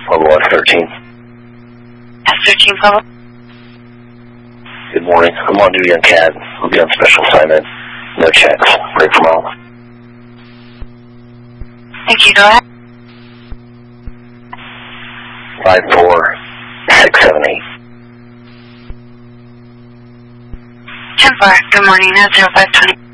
Level F13. F13 Pueblo. Good morning. I'm on duty on CAD. I'll be on special assignment. No checks. Break from all. Thank you. Go ahead. 54678. 10-4. Good morning. 0520.